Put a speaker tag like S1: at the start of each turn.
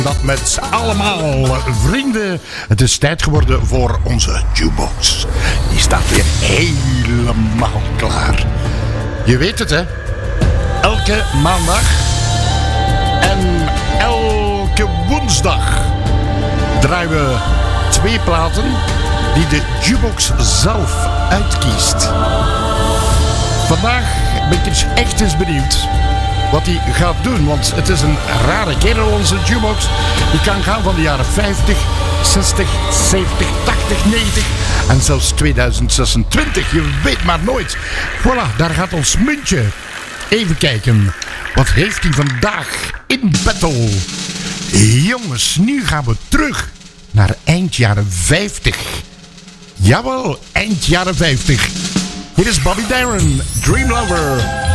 S1: Dat met allemaal vrienden. Het is tijd geworden voor onze jukebox. Die staat weer helemaal klaar. Je weet het, hè? Elke maandag en elke woensdag draaien we 2 platen die de jukebox zelf uitkiest. Vandaag ben ik echt eens benieuwd wat hij gaat doen, want het is een rare kerel, onze jukebox. Die kan gaan van de jaren 50, 60, 70, 80, 90 en zelfs 2026. Je weet maar nooit. Voilà, daar gaat ons muntje. Even kijken, wat heeft hij vandaag in battle? Jongens, nu gaan we terug naar eind jaren 50. Jawel, eind jaren 50. Hier is Bobby Darin, Dream Lover.